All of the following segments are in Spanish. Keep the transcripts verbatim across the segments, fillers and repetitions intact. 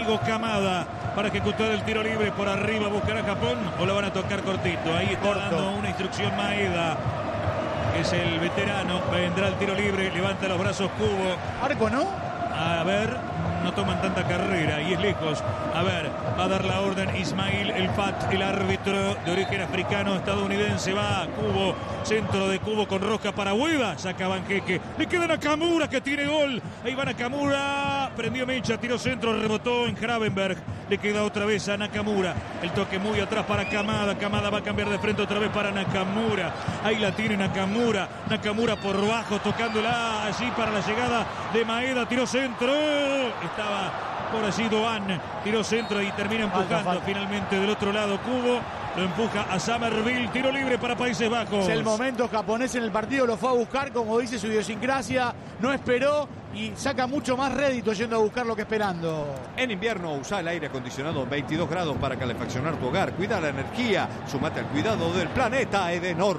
Amigo Kamada para ejecutar el tiro libre por arriba. ¿Buscará Japón o lo van a tocar cortito? Ahí está dando una instrucción Maeda, que es el veterano. Vendrá el tiro libre, levanta los brazos Kubo. Arco, ¿no? A ver, no toman tanta carrera y es lejos. A ver, va a dar la orden Ismail El Fat, el árbitro de origen africano estadounidense. Va Kubo, centro de Kubo con rosca para Hueva. Saca Banqueque. Le queda Nakamura que tiene gol. Ahí va Nakamura. Prendió mecha, tiró centro, rebotó en Gravenberg. Le queda otra vez a Nakamura. El toque muy atrás para Kamada. Kamada va a cambiar de frente otra vez para Nakamura. Ahí la tiene Nakamura. Nakamura por bajo, tocándola allí para la llegada de Maeda. Tiró centro. Estaba por allí Doan. Tiró centro y termina empujando. Falta, falta. Finalmente del otro lado Kubo. Lo empuja a Summerville. Tiro libre para Países Bajos. Es el momento japonés en el partido. Lo fue a buscar, como dice su idiosincrasia. No esperó y saca mucho más rédito yendo a buscar lo que esperando. En invierno usa el aire acondicionado veintidós grados para calefaccionar tu hogar. Cuida la energía. Sumate al cuidado del planeta Edenor.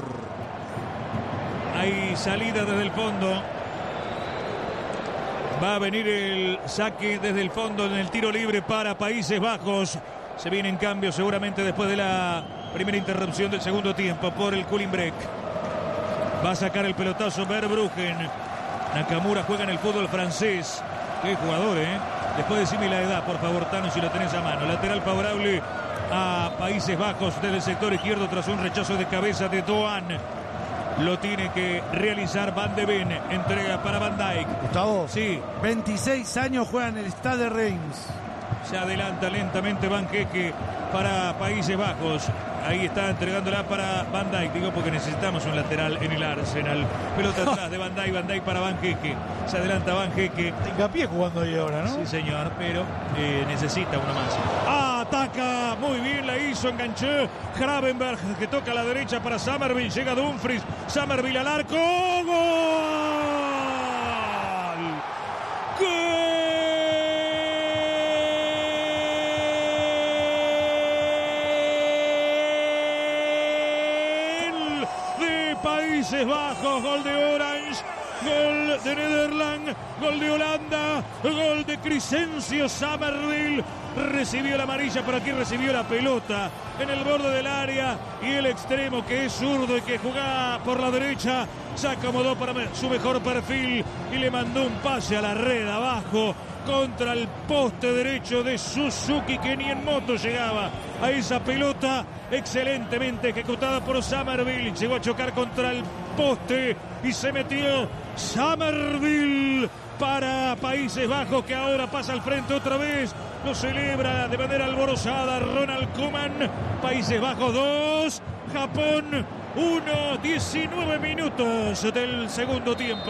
Hay salida desde el fondo. Va a venir el saque desde el fondo en el tiro libre para Países Bajos. Se viene en cambio seguramente después de la primera interrupción del segundo tiempo por el cooling break. Va a sacar el pelotazo Verbruggen. Nakamura juega en el fútbol francés. Qué jugador, ¿eh? Después decime la edad, por favor, Tano, si lo tenés a mano. Lateral favorable a Países Bajos desde el sector izquierdo tras un rechazo de cabeza de Doan. Lo tiene que realizar Van de Ven. Entrega para Van Dijk. Gustavo. Sí. veintiséis años juega en el Stade Reims. Se adelanta lentamente Banqueque para Países Bajos. Ahí está entregándola para Van Dijk. Digo porque necesitamos un lateral en el Arsenal. Pelota atrás de Van Dijk. Van Dijk para Banqueque. Se adelanta Banqueque. Hincapié jugando ahí ahora, ¿no? Sí, señor, pero eh, necesita uno más. ¡Ah! Ataca. Muy bien la hizo. Enganchó Gravenberg, que toca a la derecha para Summerville. Llega Dumfries. Summerville al arco. ¡Gol! ¡Gol! Países Bajos, gol de Orange, gol de Nederland, gol de Holanda, gol de Crescencio Summerville. Recibió la amarilla, pero aquí recibió la pelota en el borde del área y el extremo, que es zurdo y que juega por la derecha, se acomodó para su mejor perfil y le mandó un pase a la red abajo contra el poste derecho de Suzuki, que ni en moto llegaba a esa pelota. Excelentemente ejecutada por Summerville. Llegó a chocar contra el poste y se metió Summerville para Países Bajos, que ahora pasa al frente otra vez. Lo celebra de manera alborozada Ronald Koeman. Países Bajos dos, Japón uno. diecinueve minutos del segundo tiempo.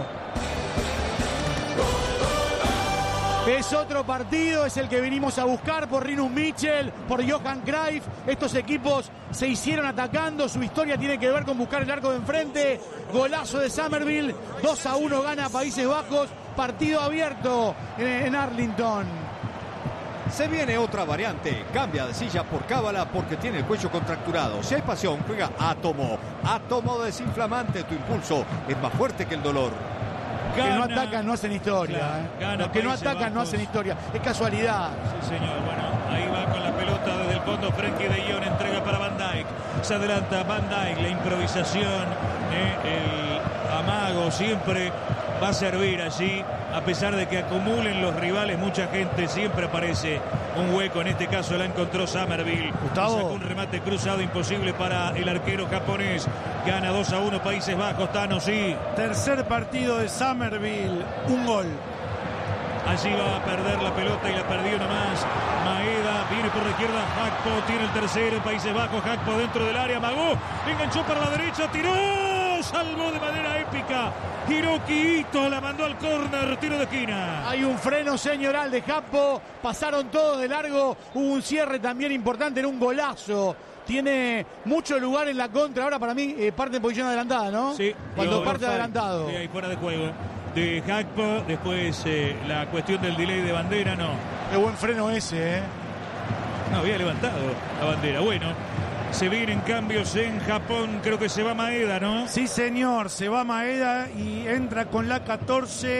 Es otro partido, es el que vinimos a buscar por Rinus Michel, por Johan Cruyff. Estos equipos se hicieron atacando, su historia tiene que ver con buscar el arco de enfrente. Golazo de Summerville, dos a uno gana Países Bajos, partido abierto en, en Arlington. Se viene otra variante, cambia de silla por cábala porque tiene el cuello contracturado. Si hay pasión, juega Átomo. Átomo desinflamante, tu impulso es más fuerte que el dolor. Los que no atacan no hacen historia. Claro, eh. Los que no atacan Bajos. no hacen historia. Es casualidad. Sí, señor. Bueno, ahí va con la pelota desde el fondo. Frenkie de Jong entrega para Van Dijk. Se adelanta Van Dijk. La improvisación, eh, el amago siempre va a servir allí. A pesar de que acumulen los rivales, mucha gente, siempre aparece un hueco. En este caso la encontró Summerville. Gustavo. Sacó un remate cruzado imposible para el arquero japonés. Gana dos a uno Países Bajos. Tano, sí. Tercer partido de Summerville, un gol. Allí va a perder la pelota y la perdió nomás. Maeda viene por la izquierda. Hakpo tiene el tercero. Países Bajos. Hakpo dentro del área. Magó. Enganchó para la derecha. Tiró. Salvó de manera épica. Hiroki Ito la mandó al córner. Tiro de esquina. Hay un freno señoral de Hakpo. Pasaron todos de largo. Hubo un cierre también importante en un golazo. Tiene mucho lugar en la contra. Ahora para mí eh, parte en posición adelantada, ¿no? Sí. Cuando Yo, parte offside. adelantado. Sí, ahí fuera de juego. De Hakpo. Después eh, la cuestión del delay de bandera. No. Qué buen freno ese, ¿eh? No, había levantado la bandera. Bueno, se vienen cambios en Japón. Creo que se va Maeda, ¿no? Sí, señor, se va Maeda y entra con la catorce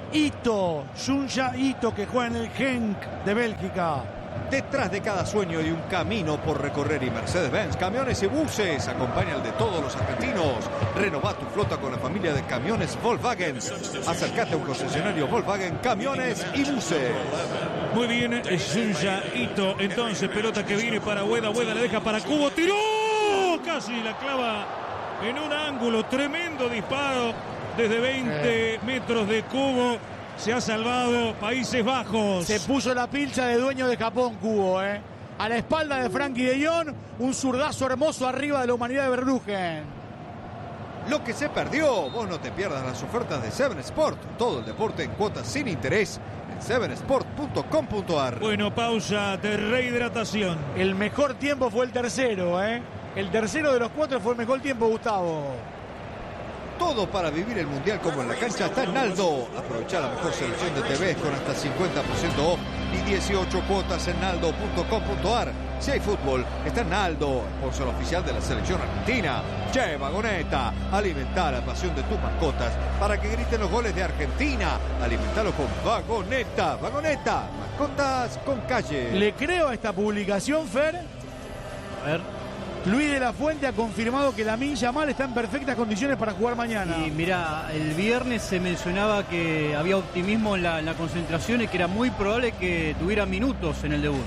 Ito, Junya Ito, que juega en el Genk de Bélgica. Detrás de cada sueño hay un camino por recorrer y Mercedes-Benz Camiones y Buses acompaña al de todos los argentinos. Renova tu flota con la familia de camiones Volkswagen. Acércate a un concesionario Volkswagen Camiones y Buses. Muy bien, Junya Ito. Entonces, pelota que viene para Ueda. Ueda le deja para Cubo. ¡Tiró! Casi la clava en un ángulo. Tremendo disparo desde veinte metros de Cubo. Se ha salvado Países Bajos. Se puso la pilcha de dueño de Japón, Cubo, ¿eh? A la espalda de Frankie de Jong, un zurdazo hermoso arriba de la humanidad de Verbruggen. Lo que se perdió. Vos no te pierdas las ofertas de Seven Sport. Todo el deporte en cuotas sin interés en seven sport punto com punto a r. Bueno, pausa de rehidratación. El mejor tiempo fue el tercero, ¿eh? El tercero de los cuatro fue el mejor tiempo, Gustavo. Todo para vivir el Mundial como en la cancha está en Naldo. Aprovecha la mejor selección de T V con hasta cincuenta por ciento off y dieciocho cuotas en naldo punto com punto a r. Si hay fútbol, está en Naldo, sponsor oficial de la selección argentina. Che, Vagoneta, alimenta la pasión de tus mascotas para que griten los goles de Argentina. Alimentalo con Vagoneta. Vagoneta, mascotas con calle. Le creo a esta publicación, Fer. A ver. Luis de la Fuente ha confirmado que Lamine Yamal está en perfectas condiciones para jugar mañana. Y mira, el viernes se mencionaba que había optimismo en la, en la concentración y que era muy probable que tuviera minutos en el debut.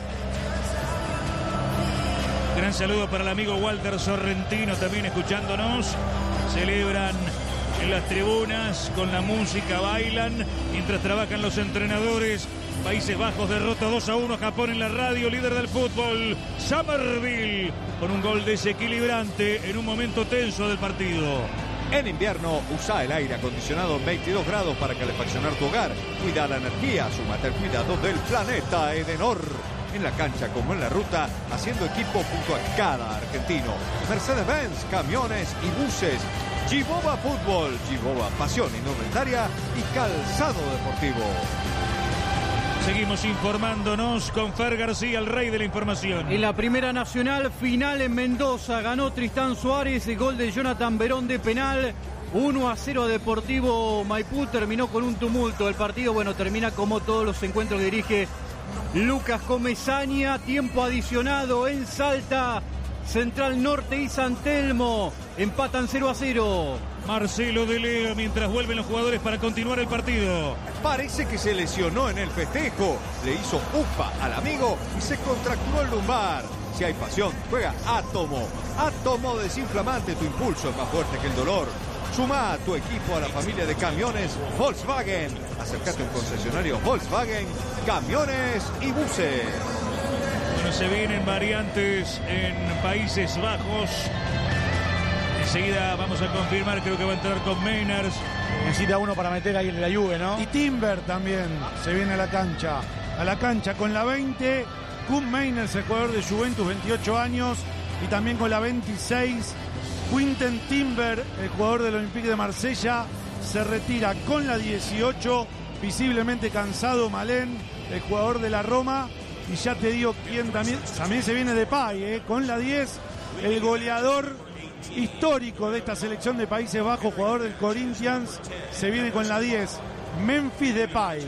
Gran saludo para el amigo Walter Sorrentino, también escuchándonos. Celebran en las tribunas, con la música, bailan, mientras trabajan los entrenadores. Países Bajos derrota dos a uno a Japón en la radio, líder del fútbol. Summerville con un gol desequilibrante en un momento tenso del partido. En invierno, usa el aire acondicionado en veintidós grados para calefaccionar tu hogar. Cuida la energía, súmate al cuidado del planeta Edenor. En la cancha como en la ruta, haciendo equipo junto a cada argentino. Mercedes-Benz, camiones y buses. Giboba Fútbol, Giboba Pasión Indumentaria y Calzado Deportivo. Seguimos informándonos con Fer García, el rey de la información. En la Primera Nacional, final en Mendoza, ganó Tristán Suárez, el gol de Jonathan Verón de penal. uno a cero Deportivo Maipú, terminó con un tumulto. El partido, bueno, termina como todos los encuentros que dirige Lucas Comesaña. Tiempo adicionado en Salta, Central Norte y San Telmo empatan cero a cero. Marcelo de Leo, mientras vuelven los jugadores para continuar el partido. Parece que se lesionó en el festejo. Le hizo upa al amigo y se contracturó el lumbar. Si hay pasión, juega Átomo. Átomo desinflamante, tu impulso es más fuerte que el dolor. Suma a tu equipo a la familia de camiones Volkswagen. Acércate a un concesionario Volkswagen, camiones y buses. Bueno, se vienen variantes en Países Bajos. Enseguida vamos a confirmar, creo que va a entrar con Meiners. Necesita uno para meter ahí en la Juve, ¿no? Y Timber también se viene a la cancha. A la cancha con la veinte, Koen Meiners, el jugador de Juventus, veintiocho años. Y también con la veintiséis, Quinten Timber, el jugador del Olympique de Marsella, se retira con la dieciocho. Visiblemente cansado Malén, el jugador de la Roma. Y ya te digo quién también, también se viene Depay, ¿eh? Con la diez, el goleador histórico de esta selección de Países Bajos, jugador del Corinthians, se viene con la diez, Memphis Depay.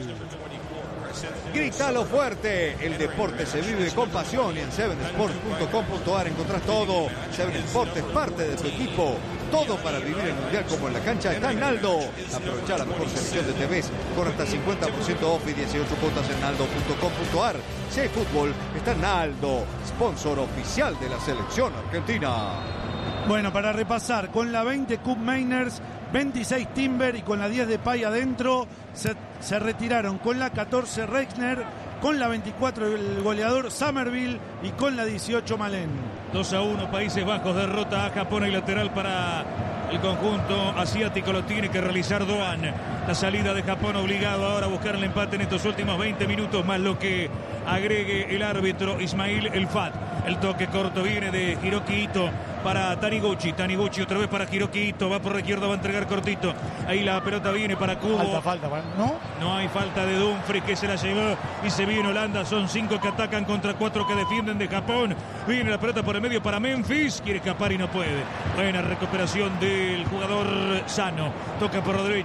Grítalo fuerte, el deporte se vive con pasión y en seven sport punto com punto a r encontrás todo. Seven Sport es parte de tu equipo, todo para vivir el Mundial como en la cancha está en Naldo. Aprovechá la mejor selección de T Vs con hasta cincuenta por ciento off y dieciocho cuotas en naldo punto com punto a r. Si hay fútbol, está en Naldo, sponsor oficial de la selección argentina. Bueno, para repasar, con la veinte Koen Meiners, veintiséis Timber y con la diez Depay adentro, se, se retiraron con la catorce Rexner, con la veinticuatro el goleador Summerville y con la dieciocho Malén. dos a uno Países Bajos, derrota a Japón y lateral para el conjunto asiático, lo tiene que realizar Doan. La salida de Japón obligado ahora a buscar el empate en estos últimos veinte minutos, más lo que agregue el árbitro Ismail El Fat. El toque corto viene de Hiroki Ito para Taniguchi. Taniguchi otra vez para Hiroki Ito. Va por la izquierda, va a entregar cortito. Ahí la pelota viene para Kubo. Falta, falta, ¿no? No hay falta de Dumfries, que se la llevó y se viene Holanda. Son cinco que atacan contra cuatro que defienden de Japón. Viene la pelota por el medio para Memphis. Quiere escapar y no puede. Buena recuperación del jugador Sano. Toca por la derecha.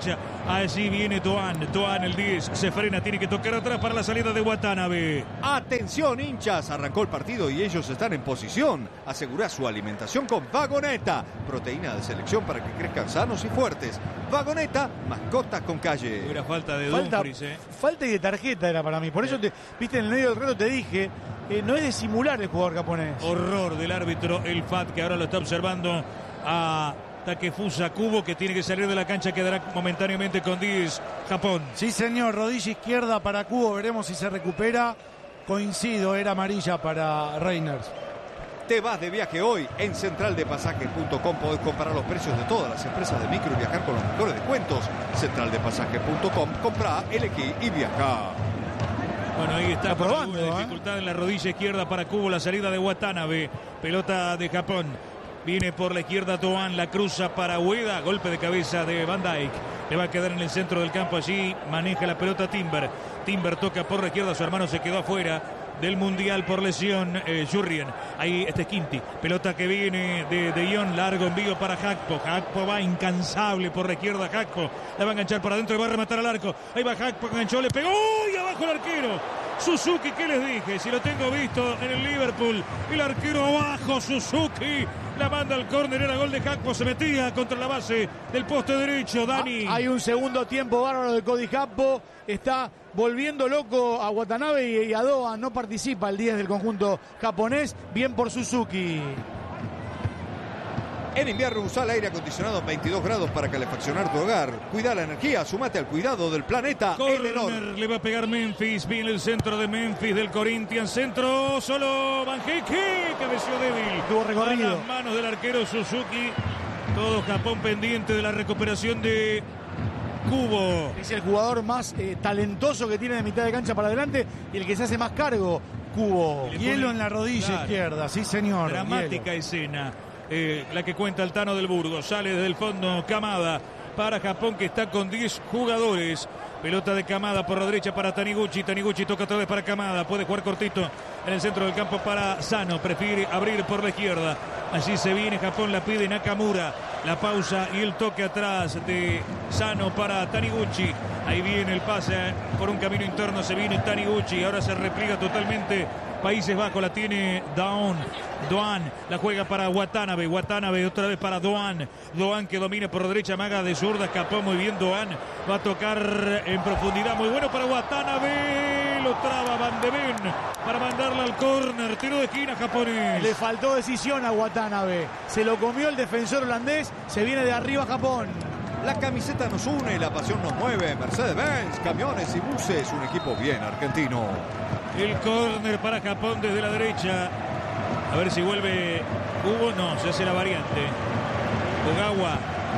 Allí viene Doan, Doan el diez, se frena, tiene que tocar atrás para la salida de Watanabe. Atención, hinchas, arrancó el partido y ellos están en posición. Asegura su alimentación con Vagoneta, proteína de selección para que crezcan sanos y fuertes. Vagoneta, mascotas con calle. Hubiera falta de Falta, Dumfries, ¿eh? falta y de tarjeta era para mí. Por eso, te, viste, en el medio del reto te dije, eh, no es de simular el jugador japonés. Horror del árbitro, el F A T, que ahora lo está observando a Takefusa Kubo, que tiene que salir de la cancha, quedará momentáneamente con diez Japón. Sí, señor, rodilla izquierda para Kubo, veremos si se recupera. Coincido, era amarilla para Reiners. Te vas de viaje hoy. En central de pasajes punto com podés comparar los precios de todas las empresas de micro y viajar con los mejores descuentos. central de pasajes punto com, comprá, elegí y viajá. Bueno, ahí está, Está probando, una ¿eh? dificultad en la rodilla izquierda para Kubo, la salida de Watanabe, pelota de Japón. Viene por la izquierda Doan, la cruza para Ueda, golpe de cabeza de Van Dijk. Le va a quedar en el centro del campo, allí maneja la pelota Timber. Timber toca por la izquierda, su hermano se quedó afuera del Mundial por lesión, eh, Jurrien. Ahí está Skinty, pelota que viene de De Jong, largo envío para Hakpo. Hakpo va incansable por la izquierda, Hakpo la va a enganchar para adentro y va a rematar al arco. Ahí va Hakpo, enganchó, le pegó y abajo el arquero. Suzuki, ¿qué les dije? Si lo tengo visto en el Liverpool, el arquero abajo, Suzuki la manda al córner, era gol de Hakpo, se metía contra la base del poste derecho, Dani. Ah, hay un segundo tiempo bárbaro de Cody Hakpo, está volviendo loco a Watanabe y, y a Doan, no participa el diez del conjunto japonés, bien por Suzuki. En invierno usa el aire acondicionado a veintidós grados para calefaccionar tu hogar. Cuida la energía, sumate al cuidado del planeta. Elenor. Corner, le va a pegar Memphis, viene el centro de Memphis del Corinthians, centro solo Van Heeke, cabeció débil. Tuvo recorrido. A las manos del arquero Suzuki, todo Japón pendiente de la recuperación de Kubo. Es el jugador más eh, talentoso que tiene de mitad de cancha para adelante y el que se hace más cargo, Kubo. Le Hielo pone- en la rodilla Claro. izquierda, sí, señor. Dramática hielo. escena, eh, la que cuenta el Tano del Burgo. Sale desde el fondo Kamada para Japón, que está con diez jugadores. Pelota de Kamada por la derecha para Taniguchi. Taniguchi toca otra vez para Kamada. Puede jugar cortito en el centro del campo para Sano. Prefiere abrir por la izquierda. Allí se viene Japón, la pide Nakamura. La pausa y el toque atrás de Sano para Taniguchi. Ahí viene el pase por un camino interno. Se viene Taniguchi. Ahora se repliega totalmente Países Bajos. La tiene Doan. Doan la juega para Watanabe. Watanabe otra vez para Doan. Doan que domina por derecha, maga de zurda. Escapó muy bien Doan. Va a tocar en profundidad. Muy bueno para Watanabe. Lo traba Van de Ven para mandarla al córner. Tiro de esquina japonés. Le faltó decisión a Watanabe. Se lo comió el defensor holandés. Se viene de arriba Japón. La camiseta nos une, la pasión nos mueve. Mercedes-Benz, camiones y buses, un equipo bien argentino. El córner para Japón desde la derecha. A ver si vuelve Kubo. No, se hace la variante. Ogawa.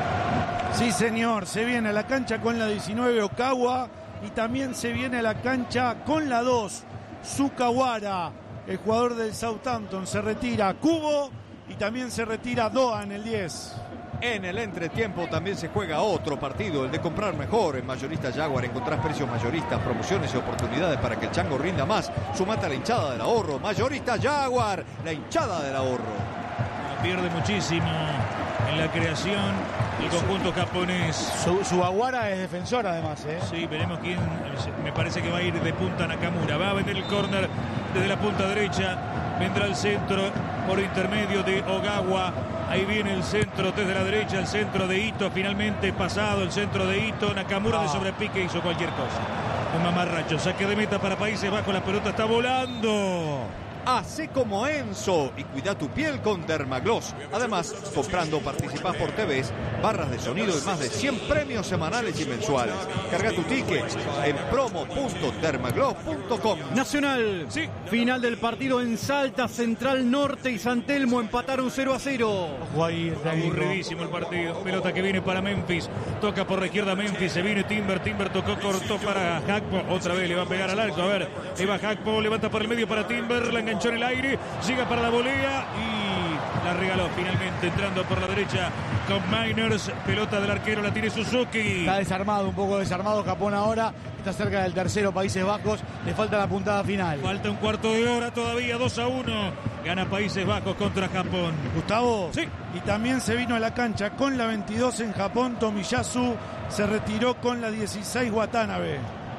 Sí, señor, se viene a la cancha con la diecinueve Okawa y también se viene a la cancha con la dos Sukawara, el jugador del Southampton. Se retira Kubo y también se retira Doan, el diez. En el entretiempo también se juega otro partido, el de comprar mejor. En Mayorista Jaguar encontrás precios mayoristas, promociones y oportunidades para que el chango rinda más. Sumate a la hinchada del ahorro. Mayorista Jaguar, la hinchada del ahorro. Pierde muchísimo en la creación el conjunto japonés. Su, su Aguara es defensor además, ¿eh? Sí, veremos quién. Me parece que va a ir de punta Nakamura. Va a vender el córner desde la punta derecha. Vendrá el centro por intermedio de Ogawa. Ahí viene el centro desde la derecha. El centro de Ito. Finalmente pasado el centro de Ito. Nakamura de sobrepique hizo cualquier cosa. Un mamarracho. Saque de meta para Países Bajos. La pelota está volando. Hacé como Enzo y cuida tu piel con Dermagloss. Además, comprando participás por T Vs, barras de sonido y más de cien premios semanales y mensuales. Carga tu ticket en promo punto dermagloss punto com. Nacional, Sí. final del partido en Salta, Central Norte y San Telmo empataron cero a cero. Ojo ahí, el técnico. Aburridísimo el partido. Pelota que viene para Memphis. Toca por la izquierda Memphis. Se viene Timber. Timber tocó, cortó para Hakpo. Otra vez le va a pegar al arco. A ver, ahí va Hakpo. Levanta por el medio para Timber. La enganchó en el aire. Llega para la volea. Y La regaló finalmente, entrando por la derecha con Miners. Pelota del arquero, la tiene Suzuki. Está desarmado, un poco desarmado Japón ahora. Está cerca del tercero, Países Bajos. Le falta la puntada final. Falta un cuarto de hora todavía, dos a uno. Gana Países Bajos contra Japón. Gustavo. Sí. Y también se vino a la cancha con la veintidós en Japón. Tomiyasu se retiró con la dieciséis Watanabe.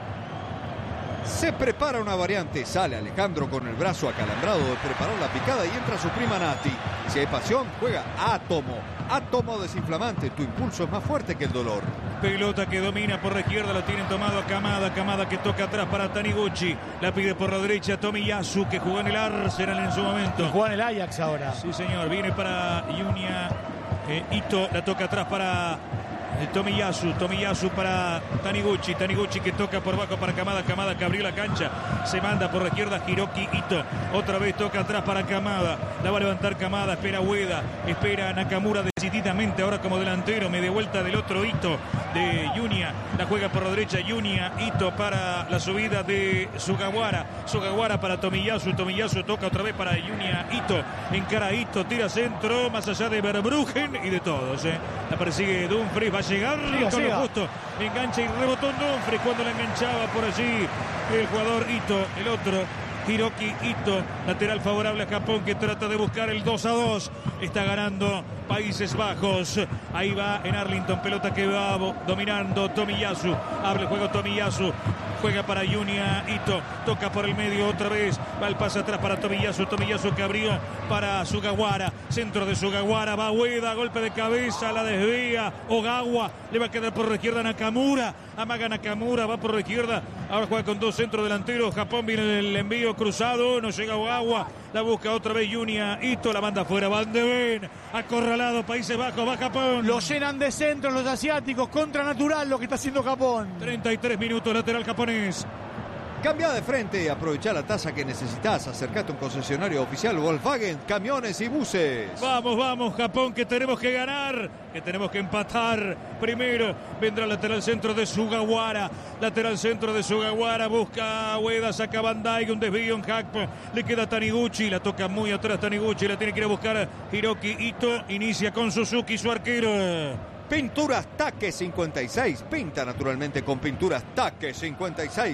Se prepara una variante, sale Alejandro con el brazo acalambrado de preparar la picada y entra su prima Nati. Si hay pasión, juega Átomo. Átomo desinflamante, tu impulso es más fuerte que el dolor. Pelota que domina por la izquierda, lo tienen tomado a Kamada. Kamada que toca atrás para Taniguchi. La pide por la derecha Tomiyasu, que jugó en el Arsenal en su momento. Y juega en el Ajax ahora. Sí, señor, viene para Yunya eh, Ito, la toca atrás para eh, Tomiyasu. Tomiyasu para Taniguchi. Taniguchi que toca por bajo para Kamada. Kamada que abrió la cancha. Se manda por la izquierda Hiroki Ito. Otra vez toca atrás para Kamada. La va a levantar Kamada. Espera Ueda. Espera Nakamura decididamente ahora como delantero. Me de vuelta del otro Ito de Yunya. La juega por la derecha Yunya Ito para la subida de Sugawara. Sugawara para Tomiyasu. Tomiyasu toca otra vez para Yunya Ito. Encara a Ito. Tira centro. Más allá de Verbruggen y de todos. ¿eh? La persigue Dumfries. Va a llegar siga, con siga. lo justo. Engancha y rebotó Dumfries cuando la enganchaba por allí el jugador Ito. El otro Hiroki Ito, lateral favorable a Japón que trata de buscar el dos a dos. Está ganando Países Bajos. Ahí va en Arlington, pelota que va dominando Tomiyasu. Abre el juego Tomiyasu. Juega para Yunya Ito. Toca por el medio otra vez. Va el pase atrás para Tomiyasu. Tomiyasu que abrió para Sugawara. Centro de Sugawara. Va Ueda. Golpe de cabeza. La desvía. Ogawa. Le va a quedar por la izquierda Nakamura. Amaga Nakamura. Va por la izquierda. Ahora juega con dos centros delanteros. Japón viene el envío cruzado. No llega Ogawa. La busca otra vez Yunya Ito. La manda afuera. Van de Ven. Acorralado Países Bajos. Va Japón. Lo llenan de centros los asiáticos. Contra natural lo que está haciendo Japón. treinta y tres minutos. Lateral japonés. Cambia de frente y aprovecha la tasa que necesitas. Acercate a un concesionario oficial Volkswagen, camiones y buses. Vamos, vamos, Japón, que tenemos que ganar, que tenemos que empatar. Primero vendrá el lateral centro de Sugawara. Lateral centro de Sugawara. Busca a Ueda, saca a Van Dijk, un desvío en Hakpo. Le queda Taniguchi, la toca muy atrás Taniguchi. La tiene que ir a buscar Hiroki Ito. Inicia con Suzuki, su arquero. Pinturas Taque cincuenta y seis. Pinta naturalmente con Pinturas Taque cincuenta y seis.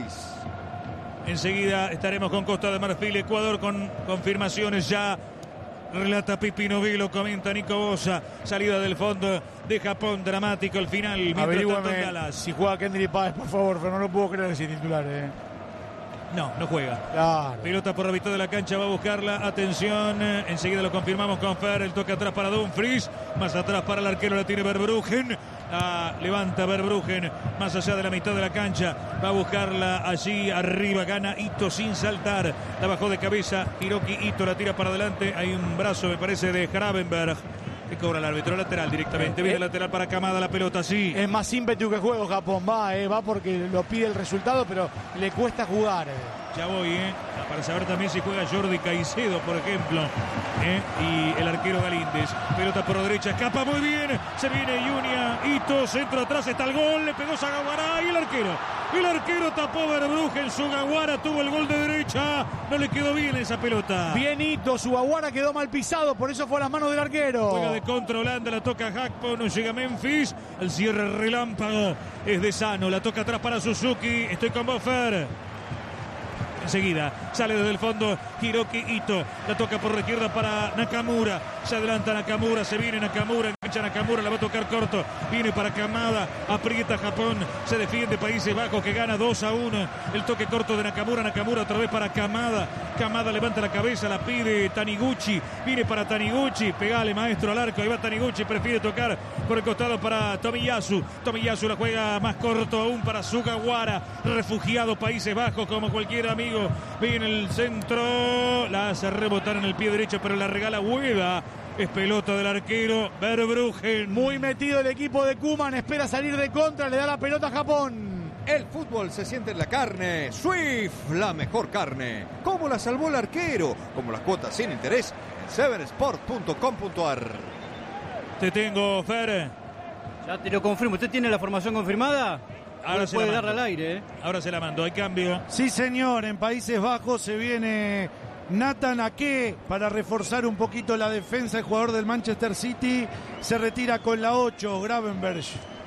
Enseguida estaremos con Costa de Marfil, Ecuador, con confirmaciones ya. Relata Pipi Novillo, comenta Nico Bosa. Salida del fondo de Japón, dramático el final. Mientras tanto en Dallas. Si juega Kendry Páez, por favor, pero no lo puedo creer si titular, eh. No, no juega. Claro. Pelota por la mitad de la cancha, va a buscarla. Atención, enseguida lo confirmamos con Fer. El toque atrás para Dumfries. Más atrás para el arquero, la tiene Verbruggen. La levanta Verbruggen más allá de la mitad de la cancha. Va a buscarla allí arriba. Gana Ito sin saltar. La bajó de cabeza. Hiroki Ito la tira para adelante. Hay un brazo, me parece, de Gravenberg. Que cobra el árbitro lateral directamente. Viene eh, lateral para Kamada, la pelota así. Es más ímpetu que juego Japón. Va, eh, va porque lo pide el resultado, pero le cuesta jugar. Eh. Ya voy, ¿eh? Para saber también si juega Jordi Caicedo, por ejemplo. ¿eh? Y el arquero Galíndez. Pelota por la derecha, escapa muy bien. Se viene Yunya Ito, centro atrás, está el gol. Le pegó Sugawara y el arquero. El arquero tapó Verbruggen. Sugawara tuvo el gol de derecha. No le quedó bien esa pelota. Bien Ito, Sugawara quedó mal pisado, por eso fue a las manos del arquero. Juega de contra Holanda, la toca Hakpo, no llega Memphis. El cierre relámpago es de Sano. La toca atrás para Suzuki. Estoy con Boffer. Enseguida sale desde el fondo Hiroki Ito. La toca por la izquierda para Nakamura. Se adelanta Nakamura, se viene Nakamura. Engancha Nakamura, la va a tocar corto. Viene para Kamada. Aprieta Japón. Se defiende Países Bajos que gana dos a uno. El toque corto de Nakamura. Nakamura otra vez para Kamada. Kamada levanta la cabeza, la pide Taniguchi. Viene para Taniguchi. Pegale, maestro, al arco. Ahí va Taniguchi. Prefiere tocar por el costado para Tomiyasu. Tomiyasu la juega más corto aún para Sugawara. Refugiado Países Bajos como cualquier amigo. Viene el centro, la hace rebotar en el pie derecho, pero la regala Ueda. Es pelota del arquero Verbruggen. Muy metido el equipo de Koeman, espera salir de contra, le da la pelota a Japón. El fútbol se siente en la carne. Swift, la mejor carne. ¿Cómo la salvó el arquero? Como las cuotas sin interés en seven sport punto com punto a r. Te tengo, Fer. Ya te lo confirmo. ¿Usted tiene la formación confirmada? Ahora no se puede la darle mando. al aire, ¿eh? Ahora se la mando, hay cambio. Sí, señor, en Países Bajos se viene Nathan Ake, para reforzar un poquito la defensa, el jugador del Manchester City, se retira con la ocho, Gravenberg.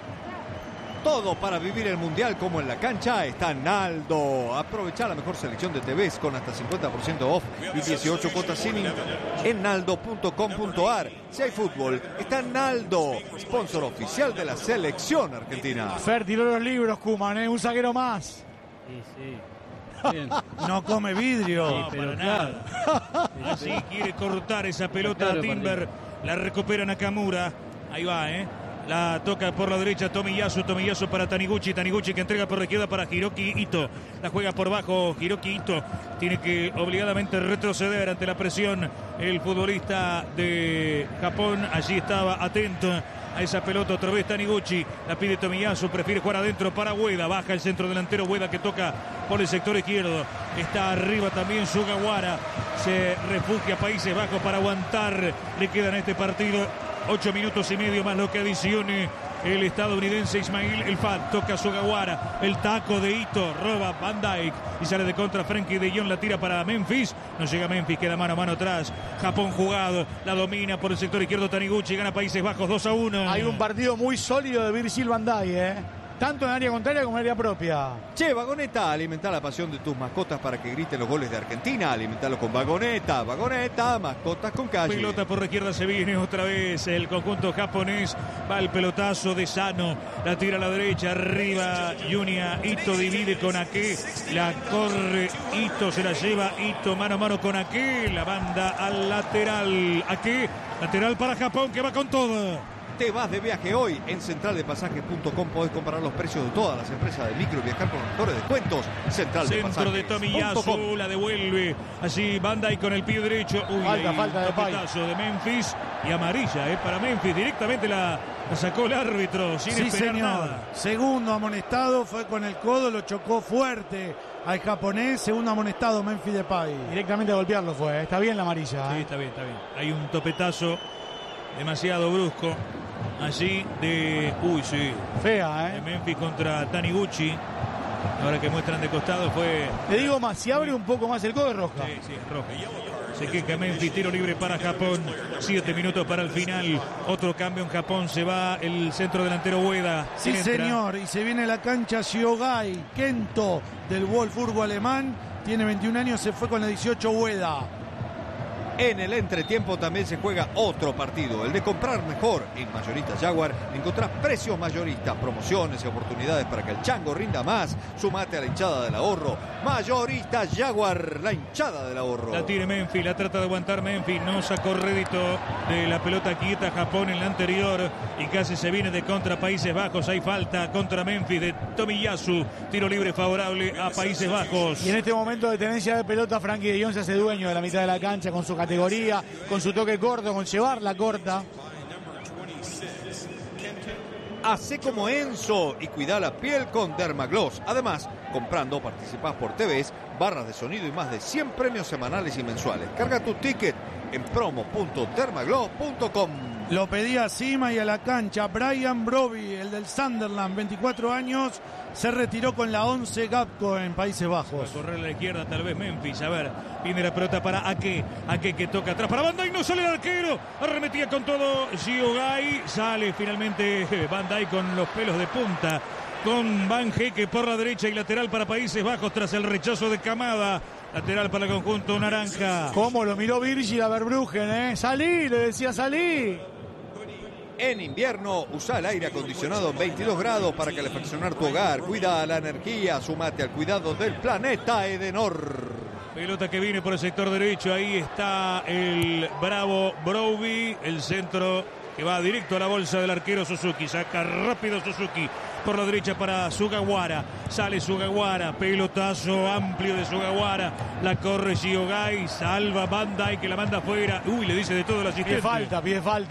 Todo para vivir el Mundial como en la cancha está Naldo. Aprovecha la mejor selección de T Vs con hasta cincuenta por ciento off y dieciocho cuotas sin interés en naldo punto com punto ar. Si hay fútbol, está Naldo, sponsor oficial de la selección argentina. Fer tiró los libros, Koeman, ¿eh? Un zaguero más. Sí, sí. Bien. No come vidrio. No, pero para nada. Así quiere cortar esa pelota Claro, a Timber. La recupera Nakamura. Ahí va, ¿eh? La toca por la derecha Tomiyasu, Tomiyasu para Taniguchi, Taniguchi que entrega por la izquierda para Hiroki Ito. La juega por bajo, Hiroki Ito tiene que obligadamente retroceder ante la presión. El futbolista de Japón allí estaba atento a esa pelota, otra vez Taniguchi, la pide Tomiyasu, prefiere jugar adentro para Ueda, baja el centro delantero, Ueda que toca por el sector izquierdo, está arriba también Sugawara, se refugia Países Bajos para aguantar, le queda en este partido ocho minutos y medio más lo que adicione el estadounidense Ismail El Fat. Toca Sugawara, el taco de Ito, roba Van Dijk y sale de contra Frenkie de Jong, la tira para Memphis, no llega Memphis, queda mano a mano atrás. Japón jugado, la domina por el sector izquierdo Taniguchi, gana Países Bajos dos a uno. Hay un partido muy sólido de Virgil van Dijk, ¿eh? Tanto en área contraria como en área propia. Che, Vagoneta, alimenta la pasión de tus mascotas para que griten los goles de Argentina. Alimentalo con Vagoneta. Vagoneta, mascotas con calle. Pelota por la izquierda, se viene otra vez el conjunto japonés. Va el pelotazo de Sano. La tira a la derecha, arriba Junya. Ito divide con Ake. La corre Ito, se la lleva Ito mano a mano con Ake. La banda al lateral. Ake, lateral para Japón que va con todo. Te vas de viaje hoy. En central de pasajes punto com podés comparar los precios de todas las empresas de micro y viajar con los mejores descuentos. Central de Centro de pasajes Tomiyasu, la devuelve. Allí Van Dijk con el pie derecho. Uy, Falta, ahí, falta de Pai. topetazo de Memphis y amarilla, eh, para Memphis. Directamente la, la sacó el árbitro sin Sí, esperar señor. nada. Segundo amonestado, fue con el codo, lo chocó fuerte al japonés. Segundo amonestado, Memphis Depay. Directamente a golpearlo fue. ¿eh? Está bien la amarilla. Sí, ¿eh? está bien, está bien. Hay un topetazo demasiado brusco. Allí de... Uy, sí. Fea, De ¿eh? Memphis contra Taniguchi. Ahora que muestran de costado fue... Te digo más, si abre un poco más el codo es roja. Sí, sí, es roja. Se queja Memphis, tiro libre para Japón. Siete minutos para el final. Otro cambio en Japón. Se va el centro delantero Ueda. Sí, Entra. señor. Y se viene la cancha Shiogai Kento del Wolfsburgo alemán. Tiene veintiún años, se fue con la dieciocho Ueda. En el entretiempo también se juega otro partido, el de comprar mejor. En Mayoristas Jaguar encontrás precios mayoristas, promociones y oportunidades para que el chango rinda más. Sumate a la hinchada del ahorro. Mayoristas Jaguar, la hinchada del ahorro. La tiene Memphis, la trata de aguantar Memphis, no sacó rédito de la pelota quieta Japón en la anterior y casi se viene de contra Países Bajos. Hay falta contra Memphis de Tomiyasu, tiro libre favorable a Países Bajos. Y en este momento de tenencia de pelota, Frenkie de Jong se hace dueño de la mitad de la cancha con su categoría, con su toque corto, con llevarla corta. Hacé como Enzo y cuida la piel con Dermagloss. Además, comprando participás por T Vs, barras de sonido y más de cien premios semanales y mensuales. Carga tu ticket en promo punto dermagloss punto com. Lo pedía a Cima y a la cancha. Brian Broby, el del Sunderland, veinticuatro años, se retiró con la once Gapco en Países Va a Bajos. correr a la izquierda, tal vez Memphis. A ver, viene la pelota para Ake. Ake que toca atrás para Van Dijk. No sale el arquero. Arremetía con todo Shiogai. Sale finalmente Van Dijk con los pelos de punta. Con Van Heeke por la derecha y lateral para Países Bajos tras el rechazo de Kamada. Lateral para el conjunto naranja. Cómo lo miró Virgil a Verbruggen, ¿eh? Salí, le decía salí. En invierno, usa el aire acondicionado en veintidós grados para calefaccionar tu hogar. Cuida la energía, sumate al cuidado del planeta Edenor. Pelota que viene por el sector derecho. Ahí está el bravo Broby. El centro que va directo a la bolsa del arquero Suzuki. Saca rápido Suzuki por la derecha para Sugawara. Sale Sugawara. Pelotazo amplio de Sugawara. La corre Shiogai. Salva Van Dijk que la manda afuera. Uy, le dice de todo el asistente. Pide falta, pide falta. Sí,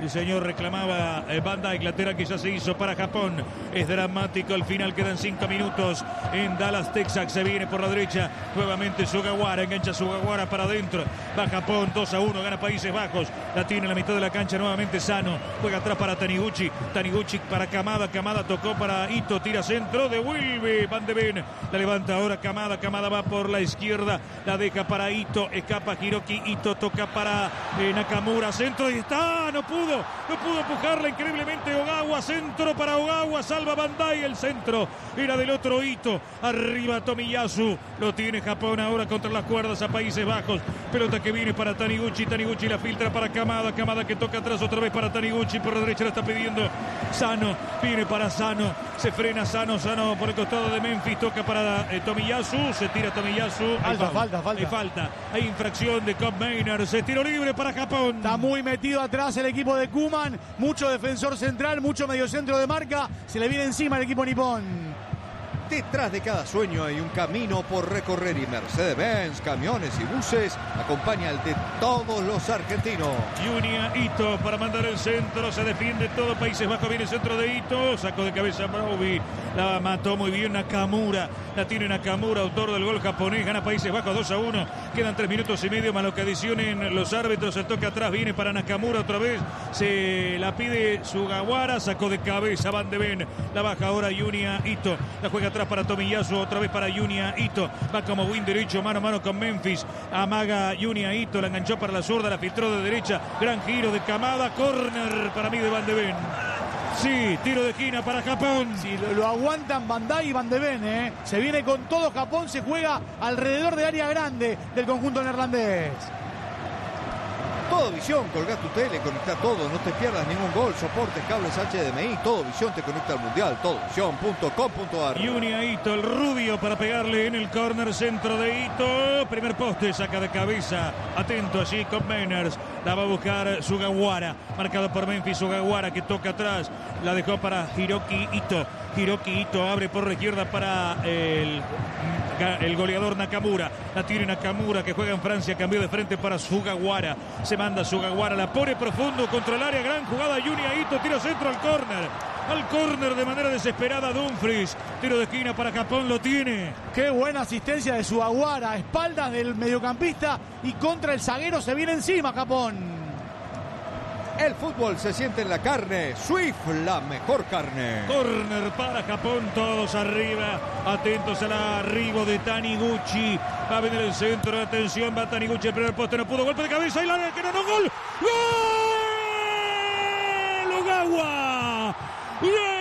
El señor reclamaba eh, Van Dijk, lateral que ya se hizo para Japón. Es dramático el final, quedan cinco minutos en Dallas, Texas. Se viene por la derecha nuevamente Sugawara, engancha Sugawara para adentro. Va Japón, dos a uno, gana Países Bajos. La tiene en la mitad de la cancha nuevamente Sano. Juega atrás para Taniguchi. Taniguchi para Kamada. Kamada tocó para Ito, tira centro, devuelve Van de Ven. La levanta ahora Kamada. Kamada va por la izquierda, la deja para Ito. Escapa Hiroki. Ito toca para eh, Nakamura. Centro y está, no pudo. No pudo empujarla increíblemente Ogawa. Centro para Ogawa. Salva Bandai. El centro era del otro Ito. Arriba Tomiyasu. Lo tiene Japón ahora contra las cuerdas a Países Bajos. Pelota que viene para Taniguchi. Taniguchi la filtra para Kamada. Kamada que toca atrás otra vez para Taniguchi. Por la derecha la está pidiendo Sano. Viene para Sano. Se frena Sano. Sano por el costado de Memphis. Toca para eh, Tomiyasu. Se tira Tomiyasu. Falta, falta, falta. Hay falta. Hay infracción de Cobb Maynard. Se tiro libre para Japón. Está muy metido atrás el equipo de Kuman, mucho defensor central, mucho mediocentro de marca, se le viene encima el equipo nipón. Detrás de cada sueño hay un camino por recorrer y Mercedes-Benz, camiones y buses acompaña el de todos los argentinos. Junya Ito para mandar el centro, se defiende todo Países Bajos, viene el centro de Ito, sacó de cabeza Broby, la mató muy bien Nakamura, la tiene Nakamura, autor del gol japonés, gana Países Bajos dos a uno, quedan tres minutos y medio más lo que adicionen los árbitros, el toque atrás viene para Nakamura otra vez, se la pide Sugawara, sacó de cabeza Van de Ven, la baja ahora Junya Ito, la juega atrás para Tomiyasu, otra vez para Junya Ito, va como win derecho, mano a mano con Memphis, amaga Junya Ito, la enganchó para la zurda, la filtró de derecha, gran giro de Kamada, córner para mí de Van de Ven. Sí, tiro de esquina para Japón. Sí, lo, lo aguantan Bandai y Van de Ven, ¿eh? Se viene con todo Japón, se juega alrededor del área grande del conjunto neerlandés. Todo Visión, colgá tu tele, conecta todo, no te pierdas ningún gol, soportes, cables H D M I, Todo Visión te conecta al mundial, todo visión punto com punto a r. Junya Ito, el rubio para pegarle en el córner, centro de Ito, primer poste, saca de cabeza, atento allí con Maynard, la va a buscar Sugawara, marcado por Memphis, Sugawara que toca atrás, la dejó para Hiroki Ito, Hiroki Ito abre por la izquierda para el, el goleador Nakamura, la tiene Nakamura que juega en Francia, cambió de frente para Sugawara, se manda Sugawara, la pone profundo contra el área, gran jugada Junya Ito, tiro centro al córner, al córner de manera desesperada Dumfries, tiro de esquina para Japón, lo tiene. Qué buena asistencia de Sugawara, espaldas del mediocampista y contra el zaguero se viene encima Japón. El fútbol se siente en la carne, Swift, la mejor carne. Corner para Japón, todos arriba, atentos al arribo de Taniguchi, va a venir el centro, atención, va Taniguchi, el primer poste, no pudo, golpe de cabeza y la que no, no, gol, gol, Ogawa, gol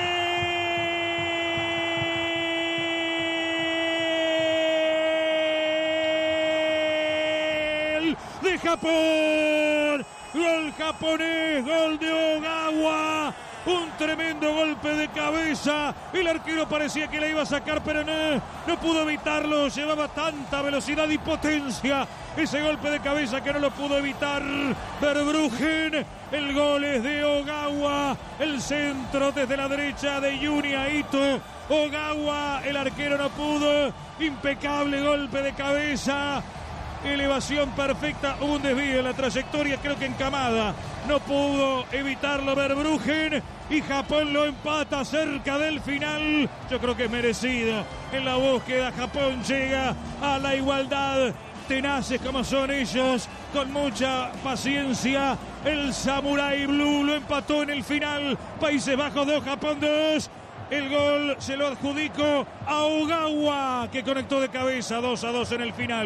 de Japón. Gol japonés, gol de Ogawa, un tremendo golpe de cabeza, el arquero parecía que la iba a sacar pero no, no pudo evitarlo, llevaba tanta velocidad y potencia ese golpe de cabeza que no lo pudo evitar Verbruggen, el gol es de Ogawa, el centro desde la derecha de Junya Ito, Ogawa, el arquero no pudo, impecable golpe de cabeza. Elevación perfecta, un desvío en la trayectoria, creo que en Kamada no pudo evitarlo Verbruggen y Japón lo empata cerca del final, yo creo que es merecido, en la búsqueda Japón llega a la igualdad, tenaces como son ellos, con mucha paciencia, el Samurai Blue lo empató en el final, Países Bajos dos, Japón dos. El gol se lo adjudico a Ogawa, que conectó de cabeza dos a dos en el final.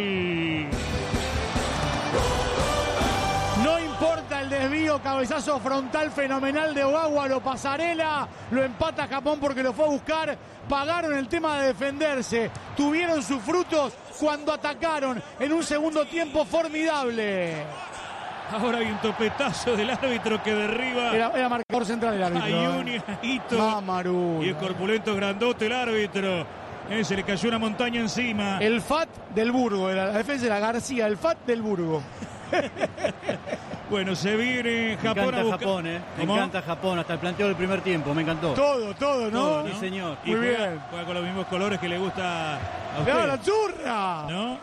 No importa el desvío, cabezazo frontal fenomenal de Ogawa, lo pasarela, lo empata Japón porque lo fue a buscar, pagaron el tema de defenderse, tuvieron sus frutos cuando atacaron en un segundo tiempo formidable. Ahora hay un topetazo del árbitro que derriba. Era, era marcador central el árbitro. A Junya Ito. Mamaru. Y el corpulento grandote el árbitro. Eh, se le cayó una montaña encima. El F A T del Burgo, la defensa era García, el F A T del Burgo. Bueno, se viene Japón. Me encanta a buscar... Japón, ¿eh? Me ¿Cómo? encanta Japón, hasta el planteo del primer tiempo, me encantó. Todo, todo, ¿no? Todo, ¿no? Sí, señor. Y Muy juega, bien. juega con los mismos colores que le gusta a usted. ¡Claro, la churra! ¿No?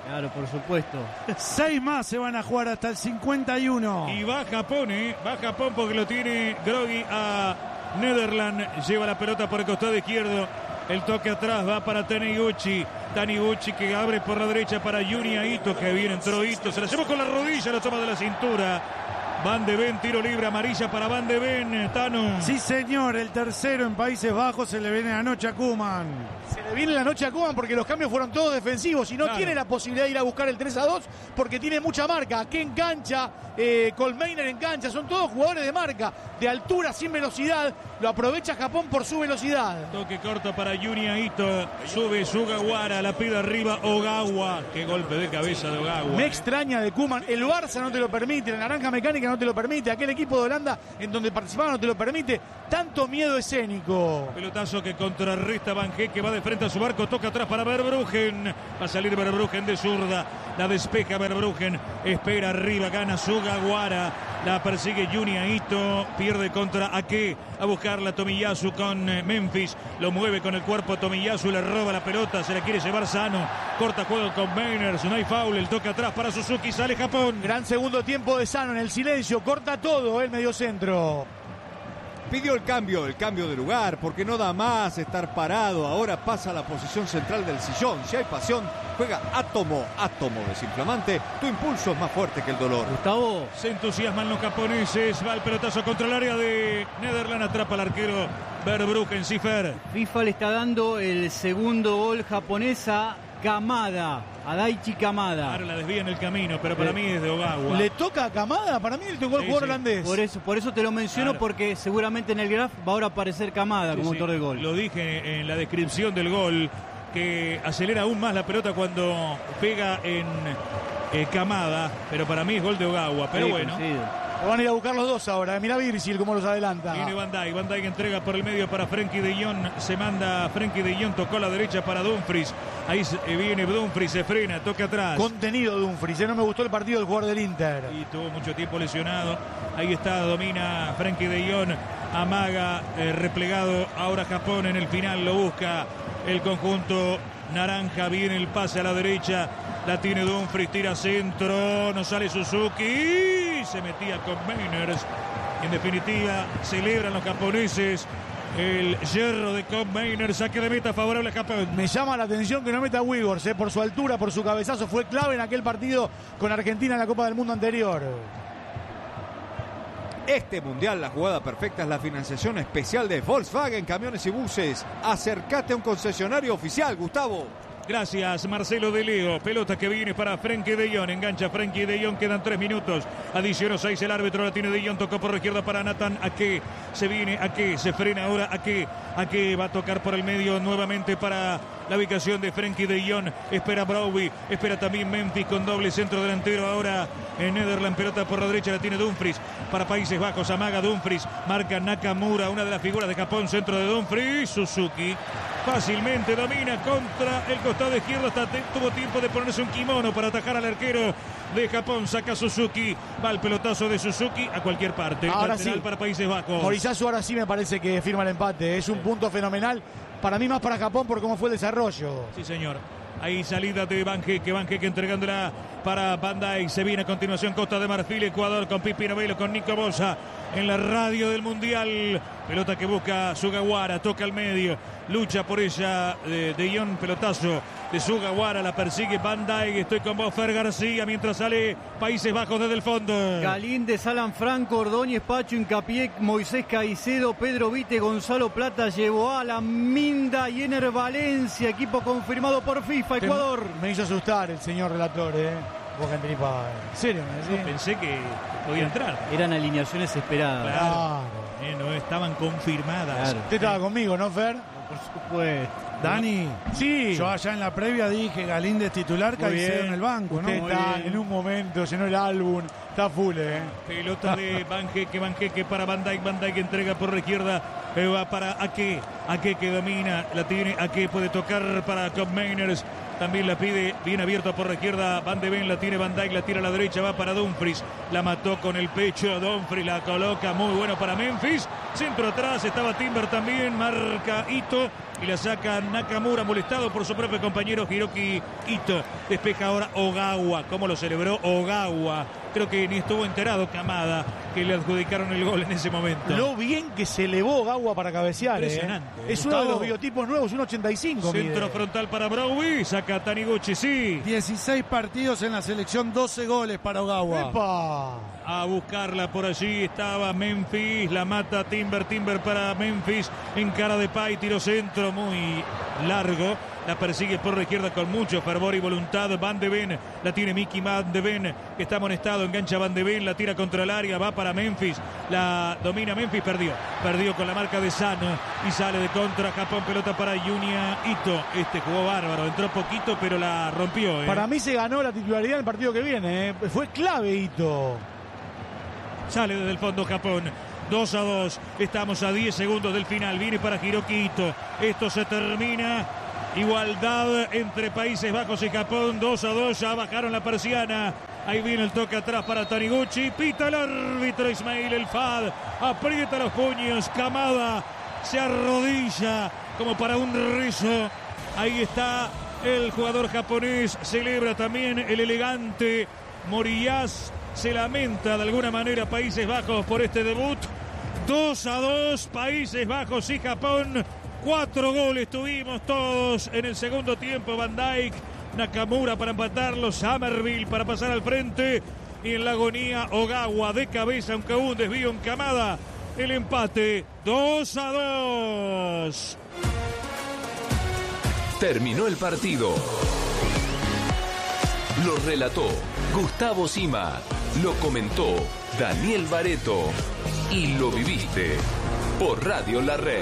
Claro, por supuesto. Seis más se van a jugar hasta el cincuenta y uno. Y va Japón, ¿eh? Va Japón porque lo tiene Grogui a Nederland. Lleva la pelota por el costado izquierdo. El toque atrás va para Taniguchi. Taniguchi que abre por la derecha para Junya Ito, que bien entró Ito. Se la llevó con la rodilla, la toma de la cintura. Van de Ven, tiro libre, amarilla para Van de Ven, Tano. Sí, señor, el tercero en Países Bajos se le viene la noche a Koeman. Se le viene la noche a Koeman porque los cambios fueron todos defensivos y no Claro. tiene la posibilidad de ir a buscar el tres a dos porque tiene mucha marca. Que engancha, eh, Colmeiner engancha, son todos jugadores de marca, de altura, sin velocidad. Lo aprovecha Japón por su velocidad. Toque corto para Junya Ito. Sube Sugawara, la pide arriba Ogawa. Qué golpe de cabeza de Ogawa. Me eh. extraña de Koeman. El Barça no te lo permite, la Naranja Mecánica no te lo permite, aquel equipo de Holanda en donde participaba no te lo permite. Tanto miedo escénico. Pelotazo que contrarresta Van Heek, que va de frente a su barco, toca atrás para Verbruggen. Va a salir Verbruggen de zurda, la despeja Verbruggen, espera arriba, gana Sugawara, la persigue Junya Ito, pierde contra Ake, a buscarla Tomiyasu con Memphis, lo mueve con el cuerpo Tomiyasu, le roba la pelota, se la quiere llevar Sano, corta juego con Meiners, no hay foul, el toque atrás para Suzuki, sale Japón. Gran segundo tiempo de Sano en el silencio, corta todo el mediocentro. Pidió el cambio, el cambio de lugar, porque no da más estar parado. Ahora pasa a la posición central del sillón. Si hay pasión, juega átomo, átomo desinflamante. Tu impulso es más fuerte que el dolor. Gustavo, Se entusiasman los japoneses, va el pelotazo contra el área de Nederland, atrapa al arquero Verbruggen, Cifer. FIFA le está dando el segundo gol japonés a Kamada, a Daichi Kamada. Ahora la desvía en el camino, pero para Eh, mí es de Ogawa. ¿Le toca a Kamada? Para mí le tocó el Sí, jugador sí. holandés. Por eso, por eso te lo menciono, Claro. porque seguramente en el graph va ahora a aparecer Kamada Sí, como sí, autor del gol. Lo dije en la descripción del gol, que acelera aún más la pelota cuando pega en eh, Kamada, pero para mí es gol de Ogawa. Pero Sí, bueno, coincido. Lo van a ir a buscar los dos ahora. Mirá Virgil cómo los adelanta. viene Van Dijk. Van Dijk entrega por el medio para Frenkie de Jong. Se manda Frenkie de Jong, tocó a la derecha para Dumfries. Ahí se- eh, viene Dumfries, se frena, toca atrás. Contenido Dumfries. eh, No me gustó el partido del jugador del Inter. Y tuvo mucho tiempo lesionado. Ahí está, domina Frenkie de Jong. Amaga, eh, replegado. Ahora Japón en el final lo busca el conjunto naranja. Viene el pase a la derecha. La tiene Dumfries, tira centro. No sale Suzuki. Se metía con Meiners. En definitiva, celebran los japoneses el hierro de Con Meiners. Saque de meta favorable a Japón. Me llama la atención que no meta a Wigors, eh, por su altura, por su cabezazo. Fue clave en aquel partido con Argentina en la Copa del Mundo anterior. Este mundial, la jugada perfecta es la financiación especial de Volkswagen Camiones y Buses. Acércate a un concesionario oficial, Gustavo. Gracias, Marcelo de Leo. Pelota que viene para Frenkie de Jong. Engancha Frenkie de Jong. Quedan tres minutos. Adicionó seis el árbitro. La tiene de Jong. Tocó por la izquierda para Nathan Ake. Se viene Ake. Se frena ahora Ake. Ake va a tocar por el medio nuevamente para la ubicación de Frenkie de Jong. Espera Browy. Espera también Memphis con doble centro delantero. Ahora en Nederland. Pelota por la derecha. La tiene Dumfries. Para Países Bajos. Amaga Dumfries. Marca Nakamura. Una de las figuras de Japón. Centro de Dumfries. Suzuki. Fácilmente domina contra el costado izquierdo. Hasta te- tuvo tiempo de ponerse un kimono para atajar al arquero de Japón. Saca Suzuki. Va el pelotazo de Suzuki a cualquier parte. Ahora Lateral sí. para Países Bajos. Morizazu ahora sí me parece que firma el empate. Es un punto fenomenal. Para mí más para Japón por cómo fue el desarrollo. Sí, señor. Ahí salida de Van Heek, Van Heek entregándola para Van Dijk. Se viene a continuación Costa de Marfil, Ecuador con Pipi Novelo, con Nico Bosa en la radio del Mundial. Pelota que busca Sugawara, toca al medio, lucha por ella de, de Jong, pelotazo de Sugawara, la persigue Van Dijk. Estoy con vos, Fer García, mientras sale Países Bajos desde el fondo. Galíndez, Alan Franco, Ordóñez, Pacho, Incapié, Moisés Caicedo, Pedro Vite, Gonzalo Plata, llevó a la Minda y Ener Valencia, equipo confirmado por FIFA, Ecuador. Me hizo asustar el señor relator, ¿eh? Boca en tripa. ¿En serio? me decís? Pensé que podía entrar. Eran alineaciones esperadas. Claro. Claro. Eh, no estaban confirmadas. Claro. Usted estaba conmigo, ¿no, Fer? Por supuesto. Dani, Sí. yo allá en la previa dije Galíndez titular, Muy Caicedo bien. en el banco, ¿no? Usted Muy está bien. en un momento, llenó el álbum. Está full, ¿eh? Pelota de Van Heek, Van Heek para Van Dijk, Van Dijk entrega por la izquierda, eh, va para Ake, Ake que domina, la tiene Ake, puede tocar para Cobb Meiners, También la pide bien abierta por la izquierda. Van de Ven, la tiene Van Dijk, la tira a la derecha, va para Dumfries. La mató con el pecho. Dumfries la coloca, muy bueno para Memphis. Centro atrás, estaba Timber también. Marca Ito y la saca Nakamura, molestado por su propio compañero Hiroki Ito. Despeja ahora Ogawa. ¿Cómo lo celebró Ogawa? Creo que ni estuvo enterado Kamada, que le adjudicaron el gol en ese momento. Lo bien que se elevó Ogawa para cabecear. Impresionante. Eh. Es uno de los biotipos nuevos, uno ochenta y cinco. Centro mide. frontal para Browy, saca Taniguchi, sí. dieciséis partidos en la selección, doce goles para Ogawa. ¡Epa! A buscarla por allí estaba Memphis, la mata Timber, Timber para Memphis, en cara de Pay, tiro centro muy largo. La persigue por la izquierda con mucho fervor y voluntad. Van de Ven, la tiene Mickey Van de Ven, que está amonestado. Engancha Van de Ven, la tira contra el área, va para Memphis. La domina Memphis, perdió. Perdió con la marca de Sano y sale de contra. Japón, pelota para Junya Ito. Este jugó bárbaro, entró poquito, pero la rompió. ¿eh? Para mí se ganó la titularidad en el partido que viene. ¿eh? Fue clave Ito. Sale desde el fondo Japón. dos a dos. Estamos a diez segundos del final. Viene para Hiroki Ito. Esto se termina. Igualdad entre Países Bajos y Japón. dos a dos. Ya bajaron la persiana. Ahí viene el toque atrás para Taniguchi. Pita el árbitro Ismail El Fad. Aprieta los puños. Kamada se arrodilla como para un rezo. Ahí está el jugador japonés. Celebra también el elegante Moriyas. Se lamenta de alguna manera Países Bajos por este debut. dos a dos, Países Bajos y Japón. Cuatro goles tuvimos todos en el segundo tiempo. Van Dijk, Nakamura para empatarlo, Summerville para pasar al frente. Y en la agonía Ogawa de cabeza, aunque hubo un desvío en Kamada. El empate, dos a dos. Terminó el partido. Lo relató Gustavo Sima. Lo comentó Daniel Bareto. Y lo viviste por Radio La Red.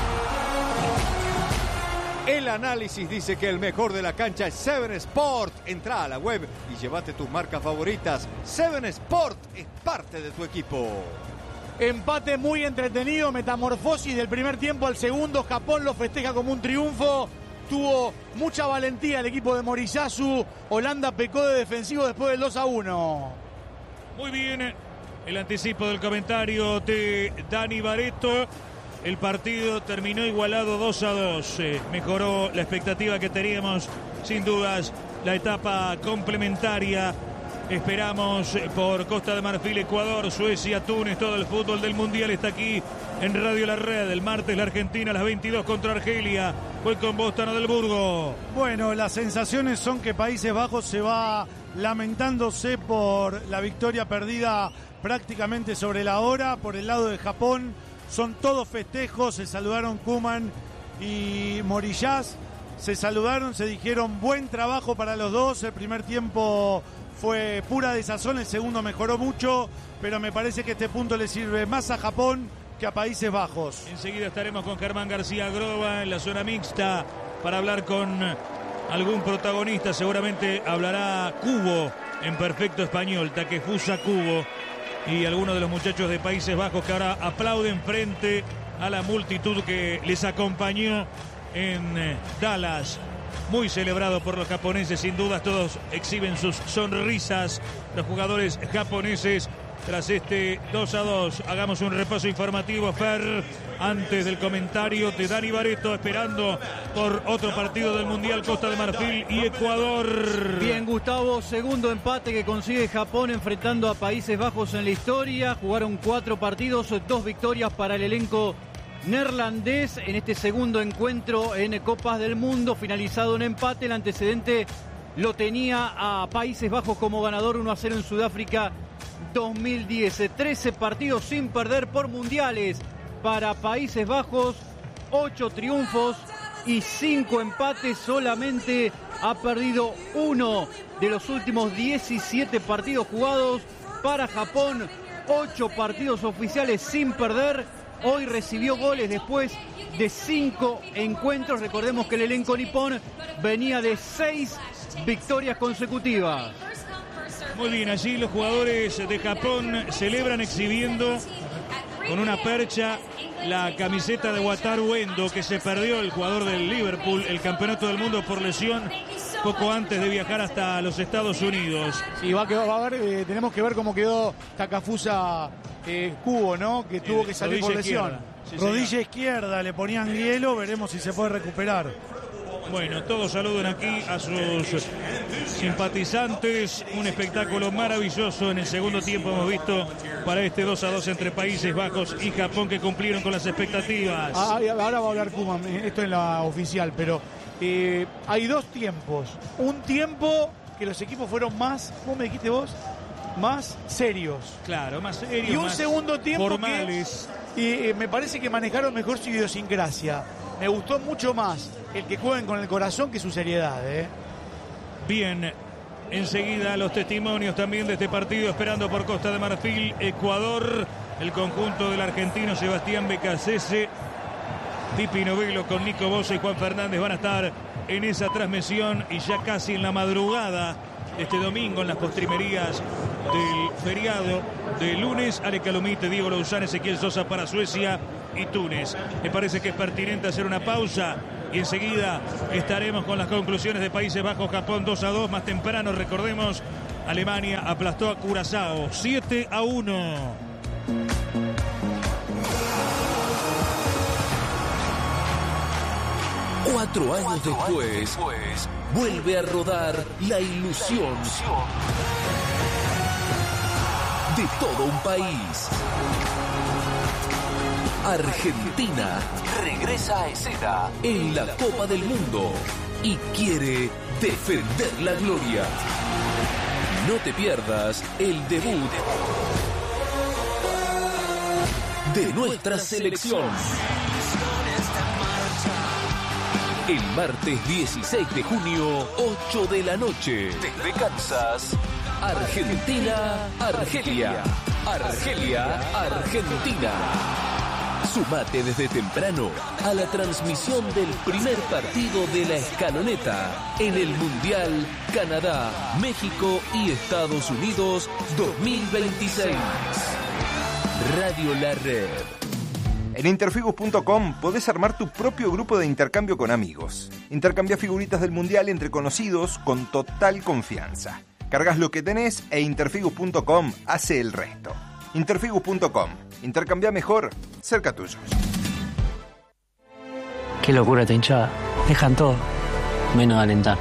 El análisis dice que el mejor de la cancha es Seven Sport. Entra a la web y llévate tus marcas favoritas. Seven Sport es parte de tu equipo. Empate muy entretenido, metamorfosis del primer tiempo al segundo. Japón lo festeja como un triunfo. Tuvo mucha valentía el equipo de Moriyasu. Holanda pecó de defensivo después del dos a uno. Muy bien, el anticipo del comentario de Dani Bareto. El partido terminó igualado dos a dos. Eh, mejoró la expectativa que teníamos, sin dudas, la etapa complementaria. Esperamos por Costa de Marfil, Ecuador, Suecia, Túnez. Todo el fútbol del Mundial está aquí en Radio La Red. El martes la Argentina a las veintidós contra Argelia. Fue con Bostano del Burgo. Bueno, las sensaciones son que Países Bajos se va lamentándose por la victoria perdida prácticamente sobre la hora. Por el lado de Japón son todos festejos. Se saludaron Koeman y Moriyas. Se saludaron, se dijeron buen trabajo para los dos. El primer tiempo fue pura desazón, el segundo mejoró mucho, pero me parece que este punto le sirve más a Japón que a Países Bajos. Enseguida estaremos con Germán García Groba en la zona mixta para hablar con algún protagonista. Seguramente hablará Kubo en perfecto español, Takefusa Kubo, y algunos de los muchachos de Países Bajos que ahora aplauden frente a la multitud que les acompañó en Dallas. Muy celebrado por los japoneses, sin dudas todos exhiben sus sonrisas. Los jugadores japoneses tras este dos a dos. Hagamos un repaso informativo, Fer, antes del comentario de Dani Bareto, esperando por otro partido del Mundial, Costa de Marfil y Ecuador. Bien, Gustavo, segundo empate que consigue Japón enfrentando a Países Bajos en la historia. Jugaron cuatro partidos, dos victorias para el elenco neerlandés en este segundo encuentro en Copas del Mundo, finalizado en empate. El antecedente lo tenía a Países Bajos como ganador, uno a cero en Sudáfrica dos mil diez. trece partidos sin perder por mundiales para Países Bajos, ocho triunfos y cinco empates. Solamente ha perdido uno de los últimos diecisiete partidos jugados. Para Japón, ocho partidos oficiales sin perder. Hoy recibió goles después de cinco encuentros. Recordemos que el elenco nipón venía de seis victorias consecutivas. Muy bien, allí los jugadores de Japón celebran exhibiendo con una percha la camiseta de Wataru Endo, que se perdió, el jugador del Liverpool, el campeonato del mundo por lesión poco antes de viajar hasta los Estados Unidos. Sí, va a, quedar, va a ver, eh, tenemos que ver cómo quedó Takefusa eh, Kubo, ¿no? Que tuvo que salir por lesión. Sí, Rodilla señor. izquierda, le ponían hielo, veremos si se puede recuperar. Bueno, todos saluden aquí a sus simpatizantes. Un espectáculo maravilloso en el segundo tiempo hemos visto para este dos a dos entre Países Bajos y Japón, que cumplieron con las expectativas. Ah, ahora va a hablar Koeman, esto es la oficial, pero eh, hay dos tiempos. Un tiempo que los equipos fueron más, ¿cómo me dijiste vos? Más serios. Claro, más serios, Y un más segundo tiempo formales. que y, eh, me parece que manejaron mejor su idiosincrasia. Me gustó mucho más el que jueguen con el corazón que su seriedad, ¿eh? Bien, enseguida los testimonios también de este partido, esperando por Costa de Marfil, Ecuador, el conjunto del argentino Sebastián Becasese, Pipi Novello con Nico Bosa y Juan Fernández van a estar en esa transmisión, y ya casi en la madrugada de este domingo, en las postrimerías del feriado de lunes, Ale Calomite, Diego Lozano, Ezequiel Sosa para Suecia y Túnez. Me parece que es pertinente hacer una pausa y enseguida estaremos con las conclusiones de Países Bajos, Japón dos a dos. Más temprano, recordemos, Alemania aplastó a Curazao siete a uno. Cuatro años después, vuelve a rodar la ilusión de todo un país. Argentina regresa a escena en la Copa del Mundo y quiere defender la gloria. No te pierdas el debut de nuestra selección. El martes dieciséis de junio, ocho de la noche, desde Kansas, Argentina, Argelia, Argelia, Argentina. Sumate desde temprano a la transmisión del primer partido de la escaloneta en el Mundial Canadá, México y Estados Unidos dos mil veintiséis. Radio La Red. En interfigus punto com podés armar tu propio grupo de intercambio con amigos. Intercambia figuritas del Mundial entre conocidos con total confianza. Cargas lo que tenés e interfigus punto com hace el resto. interfigus punto com. Intercambia mejor, cerca tuyo. Qué locura esta hinchada. Dejan todo, menos de alentar.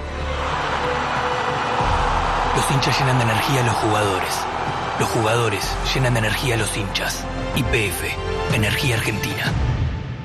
Los hinchas llenan de energía a los jugadores. Los jugadores llenan de energía a los hinchas. Y P F, Energía Argentina.